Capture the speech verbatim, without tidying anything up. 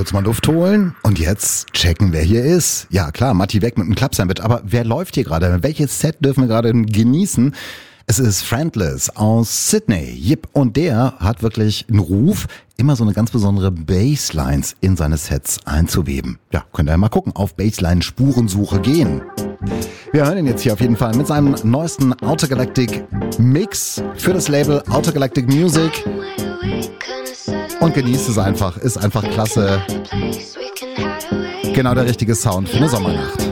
kurz mal Luft holen und jetzt checken, wer hier ist. Ja klar, Matti weg mit dem Club-Sandwich, aber wer läuft hier gerade? Welches Set dürfen wir gerade genießen? Es ist Friendless aus Sydney. Yip, und der hat wirklich einen Ruf, immer so eine ganz besondere Basslines in seine Sets einzuweben. Ja, könnt ihr ja mal gucken, auf Bassline-Spurensuche gehen. Wir hören ihn jetzt hier auf jeden Fall mit seinem neuesten Outer Galactic Mix für das Label Outer Galactic Music. Und genießt es einfach, ist einfach klasse. Genau der richtige Sound für eine Sommernacht.